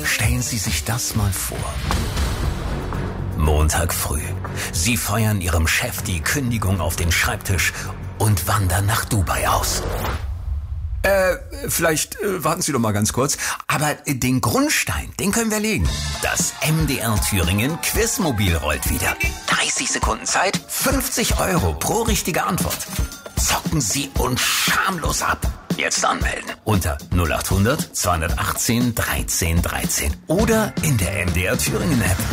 Stellen Sie sich das mal vor. Montag früh. Sie feuern Ihrem Chef die Kündigung auf den Schreibtisch und wandern nach Dubai aus. Vielleicht warten Sie doch mal ganz kurz. Aber den Grundstein, den können wir legen. Das MDR Thüringen Quizmobil rollt wieder. 30 Sekunden Zeit, 50 € pro richtige Antwort. Zocken Sie uns schamlos ab. Jetzt anmelden unter 0800 218 13 13 oder in der MDR Thüringen App.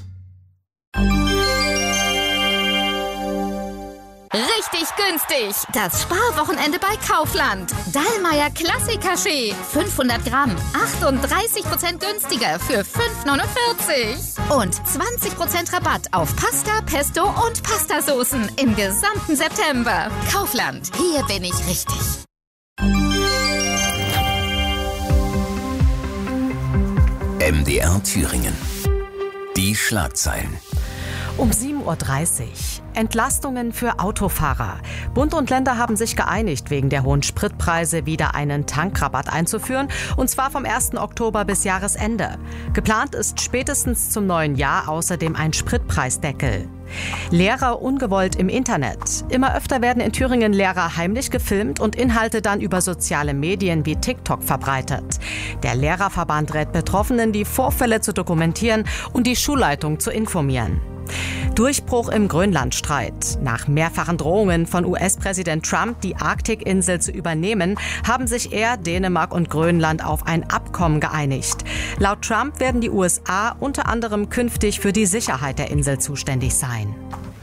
Richtig günstig. Das Sparwochenende bei Kaufland. Dallmayr Klassiker-Kaffee. 500 Gramm. 38% günstiger für 5,49. Und 20% Rabatt auf Pasta, Pesto und Pastasoßen im gesamten September. Kaufland. Hier bin ich richtig. MDR Thüringen. Die Schlagzeilen. Um 7.30 Uhr. Entlastungen für Autofahrer. Bund und Länder haben sich geeinigt, wegen der hohen Spritpreise wieder einen Tankrabatt einzuführen, und zwar vom 1. Oktober bis Jahresende. Geplant ist spätestens zum neuen Jahr außerdem ein Spritpreisdeckel. Lehrer ungewollt im Internet. Immer öfter werden in Thüringen Lehrer heimlich gefilmt und Inhalte dann über soziale Medien wie TikTok verbreitet. Der Lehrerverband rät Betroffenen, die Vorfälle zu dokumentieren und die Schulleitung zu informieren. Durchbruch im Grönlandstreit. Nach mehrfachen Drohungen von US-Präsident Trump, die Arktikinsel zu übernehmen, haben sich er, Dänemark und Grönland auf ein Abkommen geeinigt. Laut Trump werden die USA unter anderem künftig für die Sicherheit der Insel zuständig sein.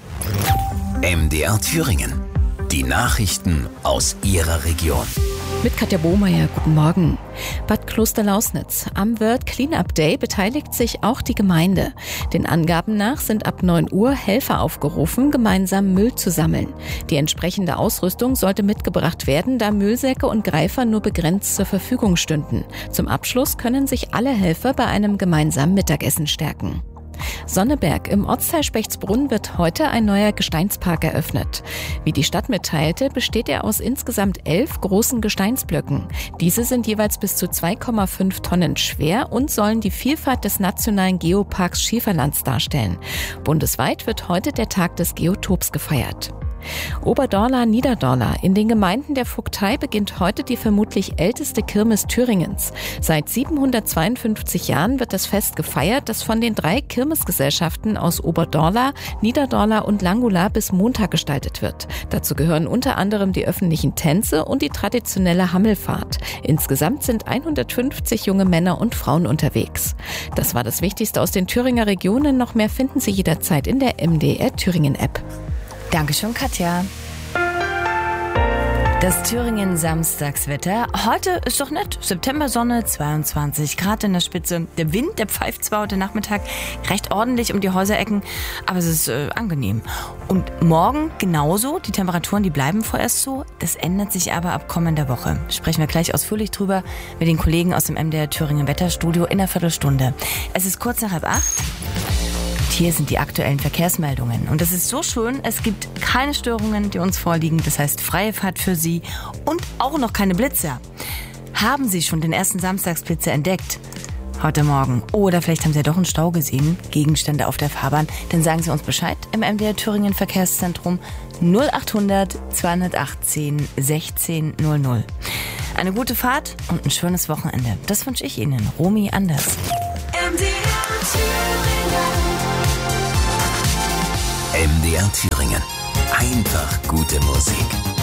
MDR Thüringen. Die Nachrichten aus Ihrer Region. Mit Katja Bohmeier, guten Morgen. Bad Klosterlausnitz. Am World Cleanup Day beteiligt sich auch die Gemeinde. Den Angaben nach sind ab 9 Uhr Helfer aufgerufen, gemeinsam Müll zu sammeln. Die entsprechende Ausrüstung sollte mitgebracht werden, da Müllsäcke und Greifer nur begrenzt zur Verfügung stünden. Zum Abschluss können sich alle Helfer bei einem gemeinsamen Mittagessen stärken. Sonneberg. Im Ortsteil Spechtsbrunn wird heute ein neuer Gesteinspark eröffnet. Wie die Stadt mitteilte, besteht er aus insgesamt 11 großen Gesteinsblöcken. Diese sind jeweils bis zu 2,5 Tonnen schwer und sollen die Vielfalt des nationalen Geoparks Schieferlands darstellen. Bundesweit wird heute der Tag des Geotops gefeiert. Oberdorla, Niederdorla. In den Gemeinden der Vogtei beginnt heute die vermutlich älteste Kirmes Thüringens. Seit 752 Jahren wird das Fest gefeiert, das von den 3 Kirmesgesellschaften aus Oberdorla, Niederdorla und Langula bis Montag gestaltet wird. Dazu gehören unter anderem die öffentlichen Tänze und die traditionelle Hammelfahrt. Insgesamt sind 150 junge Männer und Frauen unterwegs. Das war das Wichtigste aus den Thüringer Regionen. Noch mehr finden Sie jederzeit in der MDR Thüringen App. Dankeschön, Katja. Das Thüringen Samstagswetter. Heute ist doch nett. Septembersonne, 22 Grad in der Spitze. Der Wind, der pfeift zwar heute Nachmittag recht ordentlich um die Häuserecken, aber es ist angenehm. Und morgen genauso. Die Temperaturen, die bleiben vorerst so. Das ändert sich aber ab kommender Woche. Sprechen wir gleich ausführlich drüber mit den Kollegen aus dem MDR Thüringen Wetterstudio in einer Viertelstunde. Es ist kurz nach 7:30. Hier sind die aktuellen Verkehrsmeldungen. Und das ist so schön, es gibt keine Störungen, die uns vorliegen. Das heißt, freie Fahrt für Sie und auch noch keine Blitzer. Haben Sie schon den ersten Samstagsblitzer entdeckt? Heute Morgen. Oder vielleicht haben Sie ja doch einen Stau gesehen, Gegenstände auf der Fahrbahn. Dann sagen Sie uns Bescheid im MDR Thüringen Verkehrszentrum 0800 218 1600. Eine gute Fahrt und ein schönes Wochenende. Das wünsche ich Ihnen, Romy Anders. MDR Thüringen. Einfach gute Musik.